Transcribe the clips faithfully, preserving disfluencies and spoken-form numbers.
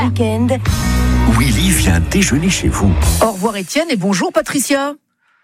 Week-end. Willy vient déjeuner chez vous. Au revoir Étienne et bonjour Patricia.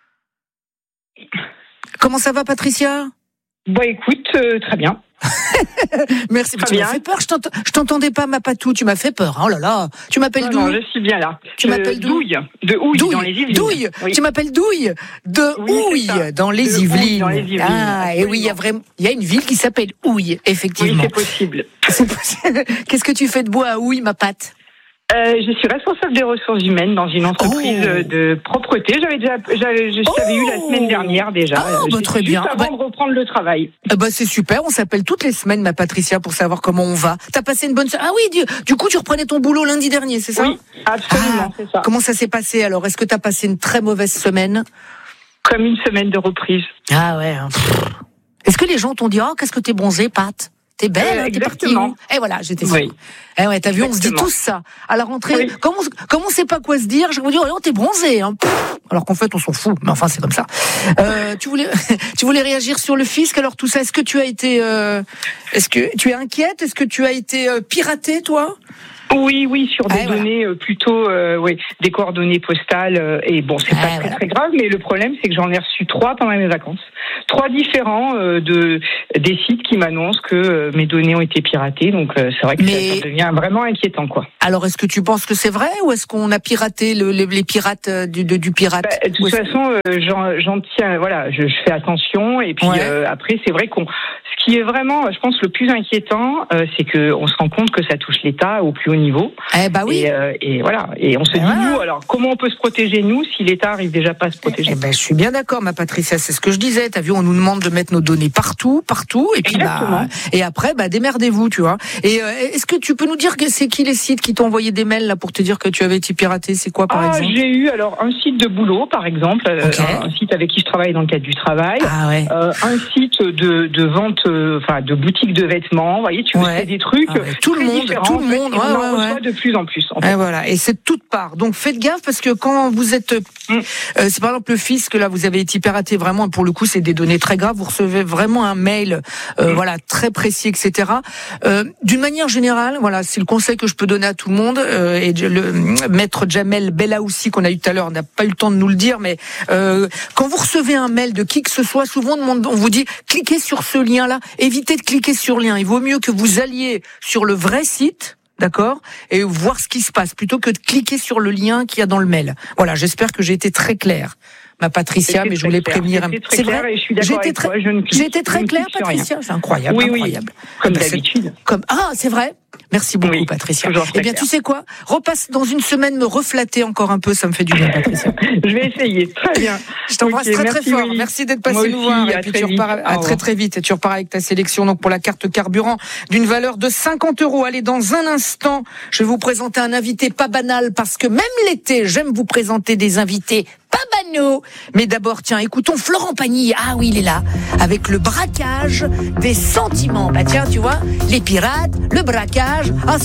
Comment ça va Patricia ? Bah écoute, euh, très bien. Merci, mais tu m'as fait peur, je, t'ent... je t'entendais pas ma patou, tu m'as fait peur, oh là là. Tu m'appelles non, d'où ? Non, je suis bien là. Tu de m'appelles d'où ? Douille, de Houille, Douille, dans les Yvelines. Douille, oui. Tu m'appelles Douille, de oui, Houille, dans les de Yvelines. Houille, dans les Yvelines. Ah, et oui, il y a vraiment, il y a une ville qui s'appelle Houille, effectivement. Oui, c'est possible. C'est possible. Qu'est-ce que tu fais de beau à Houille, ma patte ? Euh, je suis responsable des ressources humaines dans une entreprise oh. de propreté. J'avais déjà, j'avais, je t'avais oh. eu la semaine dernière déjà. Ah, bah, très bien. Juste avant bah, de reprendre le travail. Bah, c'est super. On s'appelle toutes les semaines, ma Patricia, pour savoir comment on va. T'as passé une bonne semaine ? Ah oui, du, du coup, tu reprenais ton boulot lundi dernier, c'est ça ? Oui, absolument, ah, c'est ça. Comment ça s'est passé alors ? Est-ce que t'as passé une très mauvaise semaine ? Comme une semaine de reprise. Ah ouais. Hein. Est-ce que les gens t'ont dit, oh, qu'est-ce que t'es bronzée, Pat ? T'es belle, euh, t'es partie où ? Et voilà, j'étais sûre. Oui. Eh ouais, t'as vu, on se dit tous ça. À la rentrée, oui. comme, on, comme on sait pas quoi se dire, je vais vous dire, oh, t'es bronzée. Hein. Alors qu'en fait, on s'en fout. Mais enfin, c'est comme ça. Euh, tu voulais, tu voulais réagir sur le fisc. Alors tout ça, est-ce que tu as été, euh, est-ce que tu es inquiète ? Est-ce que tu as été euh, piratée, toi ? Oui, oui, sur des ah, données voilà. euh, plutôt, euh, oui, des coordonnées postales. Euh, et bon, c'est ah, pas très voilà. très grave, mais le problème, c'est que j'en ai reçu trois pendant mes vacances, trois différents euh, de des sites qui m'annoncent que euh, mes données ont été piratées. Donc euh, c'est vrai que mais... ça, ça devient vraiment inquiétant, quoi. Alors, est-ce que tu penses que c'est vrai ou est-ce qu'on a piraté le, les, les pirates du, de, du pirate ? bah, De toute façon, euh, j'en, j'en tiens, voilà, je, je fais attention. Et puis ouais. euh, après, c'est vrai qu'on, ce qui est vraiment, je pense, le plus inquiétant, euh, c'est que on se rend compte que ça touche l'État au plus haut niveau. Eh bah oui. Et, euh, et voilà. Et on se eh dit voilà. nous, alors comment on peut se protéger nous si l'État arrive déjà pas à se protéger ? Eh ben, je suis bien d'accord, ma Patricia. C'est ce que je disais. T'as vu, on nous demande de mettre nos données partout, partout. Et puis Exactement. bah, et après, bah démerdez-vous, tu vois. Et euh, est-ce que tu peux nous dire que c'est qui les sites qui t'ont envoyé des mails là pour te dire que tu avais été piraté ? C'est quoi, par ah, exemple ? J'ai eu alors un site de boulot, par exemple, okay. un, un site avec qui je travaille dans le cadre du travail. Ah ouais. Euh, un site de, de vente, enfin euh, de boutique de vêtements. Vous voyez, tu ouais. fais des trucs. Ah ouais. Tout le monde, tout le monde. On ouais, en ouais, reçoit ouais. de plus en plus. En fait. Et voilà. Et c'est de toutes parts. Donc faites gaffe parce que quand vous êtes, mm. euh, c'est par exemple le fisc là, vous avez été piraté vraiment. Pour le coup, c'est des données très graves. Vous recevez vraiment un mail, euh, mm. voilà, très précis, et cetera. Euh, d'une manière générale, voilà, c'est le conseil que je peux donner à tout le monde. Euh, et le maître Jamel Bellaoussi qu'on a eu tout à l'heure n'a pas eu le temps de nous le dire, mais euh, quand vous recevez un mail de qui que ce soit, souvent on, demande, on vous dit cliquez sur ce lien-là. Évitez de cliquer sur le lien. Il vaut mieux que vous alliez sur le vrai site. D'accord ? Et voir ce qui se passe, plutôt que de cliquer sur le lien qu'il y a dans le mail. Voilà, j'espère que j'ai été très claire, ma Patricia, mais je voulais clair. prévenir. C'est vrai, et je suis d'accord avec très... toi. Je ne clique, j'ai été très claire, Patricia. C'est incroyable, oui, incroyable. Oui, comme bah, d'habitude. Comme ah, c'est vrai. Merci beaucoup, oui, Patricia. Eh bien, clair. tu sais quoi ? Repasse dans une semaine me reflatter encore un peu, ça me fait du bien, Patricia. Je vais essayer. Très bien. Je t'embrasse okay, très très fort. Willy. Merci d'être passé nous voir. Et puis tu repars à très très vite. Et tu repars avec ta sélection donc pour la carte carburant d'une valeur de cinquante euros. Allez, dans un instant, je vais vous présenter un invité pas banal parce que même l'été, j'aime vous présenter des invités pas banaux. Mais d'abord, tiens, écoutons Florent Pagny. Ah oui, il est là. Avec le braquage des sentiments. Bah tiens, tu vois, les pirates, le braquage. Ah,